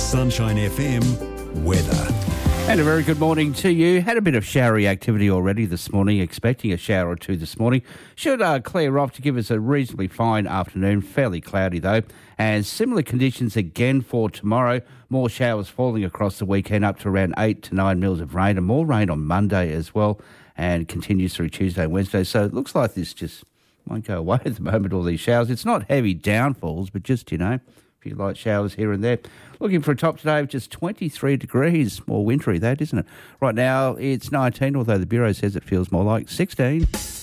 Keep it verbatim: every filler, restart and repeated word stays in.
Sunshine F M weather. And a very good morning to you. Had a bit of showery activity already this morning, expecting a shower or two this morning. Should uh, clear off to give us a reasonably fine afternoon, fairly cloudy though. And similar conditions again for tomorrow. More showers falling across the weekend, up to around eight to nine mils of rain, and more rain on Monday as well, and continues through Tuesday and Wednesday. So it looks like this just won't go away at the moment, all these showers. It's not heavy downfalls, but just, you know, a few light showers here and there. Looking for a top today of just twenty-three degrees. More wintry, that, isn't it? Right now, it's nineteen, although the Bureau says it feels more like sixteen.